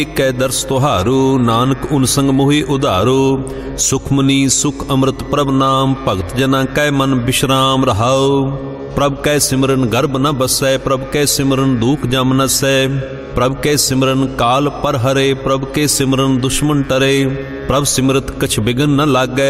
कै दर्श तुहारो, नानक उन संग मोहि उधारो। सुखमनी सुख अमृत प्रभ नाम, भगत जना कै मन विश्राम रहाओ। प्रभ कै सिमरन गर्भ न बसै, प्रभ कै सिमरन दुख जम नसै। प्रभ के सिमरन काल पर हरे, प्रभ के सिमरन दुश्मन टरे। प्रभ सिमरत कछ बिघन न लागै,